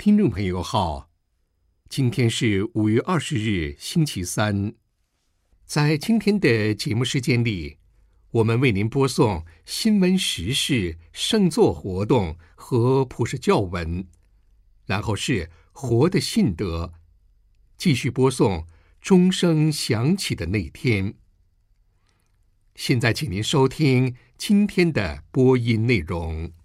听众朋友好，今天是5月20日，星期三。在今天的节目时间里，我们为您播送新闻时事、圣座活动和普世教文，然后是活的信德，继续播送钟声响起的那天。现在请您收听今天的播音内容。